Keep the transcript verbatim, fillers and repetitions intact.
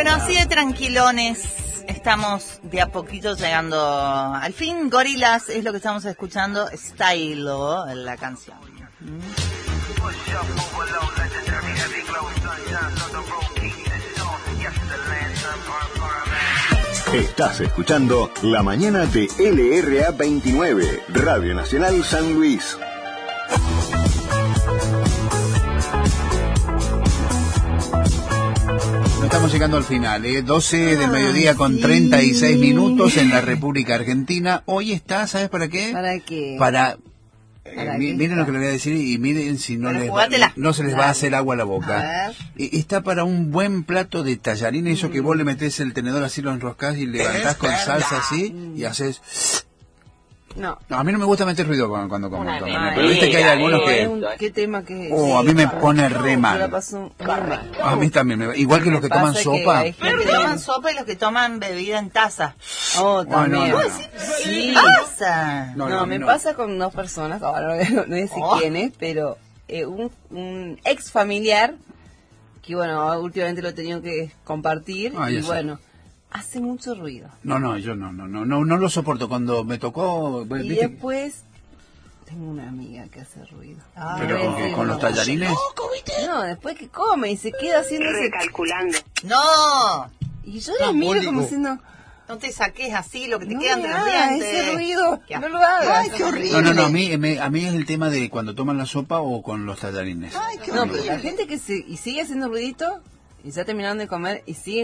Bueno, así de tranquilones estamos de a poquito llegando al fin. Gorillaz es lo que estamos escuchando, Style, la canción. ¿Mm? Estás escuchando La Mañana de L R A veintinueve, Radio Nacional San Luis. Estamos llegando al final, ¿eh? doce del mediodía con treinta y seis minutos en la República Argentina. Hoy está, ¿sabes para qué? ¿Para qué? Para... ¿Para Eh, qué miren está? lo que le voy a decir y miren si no, Para les va, jugátela. no se les va Dale. a hacer agua a la boca. A ver. Eh, Está para un buen plato de tallarines, eso que vos le metés el tenedor así, lo enroscás y levantás con salsa así y haces... No. No, a mí no me gusta meter ruido cuando, cuando como, Una compañero, mentira, pero viste que hay algunos Es que... un- ¿Qué tema que es? Oh, a mí me pone re Yo la mal. paso muy mal. A mí también, me- igual que los que Pasa toman que sopa. hay Pero los gente que toman sopa y los que toman bebida en taza. Oh, también. no, no, no. Sí. ¡Taza! No, No, no, me no. pasa con dos personas, ahora no, no voy a decir Oh. quién es, pero eh, un, un ex familiar, que bueno, últimamente lo he tenido que compartir, Ah, ya y sé. bueno, hace mucho ruido. No, no, yo no, no, no, no, no lo soporto. Cuando me tocó, bueno, Y ¿viste? después, tengo una amiga que hace ruido. Ah, Pero no, con, que- no, con no. los tallarines. No, después que come y se queda haciendo ese... Recalculando. ¡No! Y yo la miro como diciendo, No te saques así lo que te no queda me entre los hagas dientes. ese ruido, Qué no lo hagas. ¡Ay, qué horrible! No, no, no, a mí, me- a mí es el tema de cuando toman la sopa o con los tallarines. ¡Ay, qué No, horrible! pero la gente que se, y sigue haciendo ruidito, y ya terminaron de comer, y sigue